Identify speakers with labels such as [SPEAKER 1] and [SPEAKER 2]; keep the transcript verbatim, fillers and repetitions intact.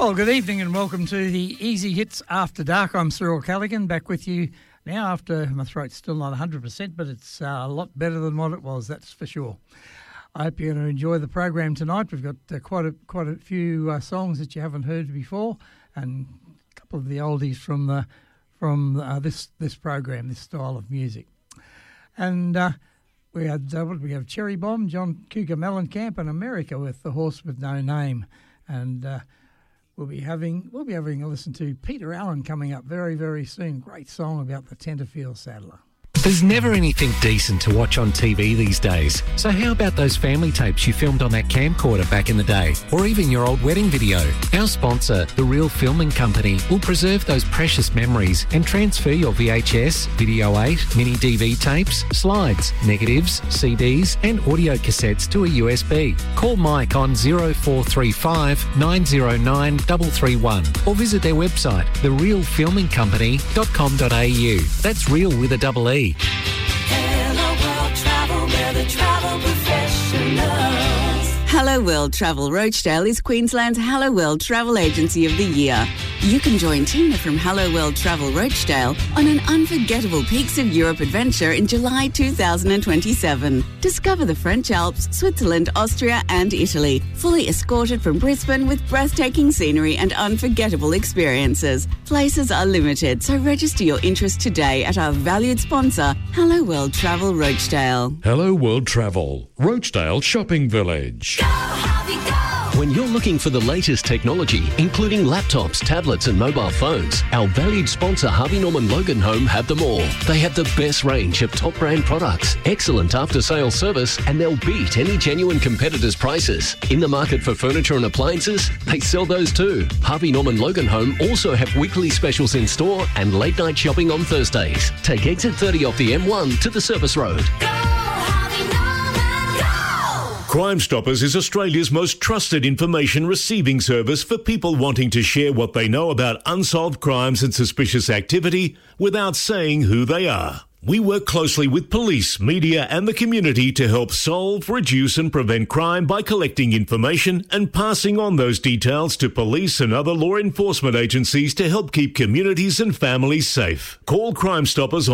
[SPEAKER 1] Well, good evening and welcome to the Easy Hits After Dark. I'm Cyril Callaghan, back with you now after my throat's still not one hundred percent, but it's uh, a lot better than what it was, that's for sure. I hope you're going to enjoy the program tonight. We've got uh, quite a quite a few uh, songs that you haven't heard before, and a couple of the oldies from the from uh, this this program, this style of music. And uh, we had uh, we have Cherry Bomb, John Cougar Mellencamp, and America with The Horse with No Name, and uh, we'll be having we'll be having a listen to Peter Allen coming up very very soon. Great song about the Tenterfield Saddler.
[SPEAKER 2] There's never anything decent to watch on T V these days. So how about those family tapes you filmed on that camcorder back in the day? Or even your old wedding video? Our sponsor, The Real Filming Company, will preserve those precious memories and transfer your V H S, Video eight, mini D V tapes, slides, negatives, C Ds and audio cassettes to a U S B. Call Mike on zero four three five nine zero nine three three one or visit their website, the real filming company dot com dot a u. That's real with a double E.
[SPEAKER 3] Hello World Travel, we're the travel professionals.
[SPEAKER 4] Hello World Travel Rochdale is Queensland's Hello World Travel Agency of the Year. You can join Tina from Hello World Travel Rochdale on an unforgettable Peaks of Europe adventure in July two thousand twenty-seven. Discover the French Alps, Switzerland, Austria and Italy, fully escorted from Brisbane with breathtaking scenery and unforgettable experiences. Places are limited, so register your interest today at our valued sponsor, Hello World Travel Rochdale.
[SPEAKER 5] Hello World Travel, Rochdale Shopping Village.
[SPEAKER 3] Go, Harvey, go!
[SPEAKER 6] When you're looking for the latest technology, including laptops, tablets and mobile phones, our valued sponsor Harvey Norman Logan Home have them all. They have the best range of top brand products, excellent after-sales service, and they'll beat any genuine competitors' prices. In the market for furniture and appliances, they sell those too. Harvey Norman Logan Home also have weekly specials in store and late night shopping on Thursdays. Take exit thirty off the M one to the Service Road.
[SPEAKER 3] Go, Harvey Norman, go!
[SPEAKER 5] Crime Stoppers is Australia's most trusted information receiving service for people wanting to share what they know about unsolved crimes and suspicious activity without saying who they are. We work closely with police, media and the community to help solve, reduce and prevent crime by collecting information and passing on those details to police and other law enforcement agencies to help keep communities and families safe. Call Crime Stoppers on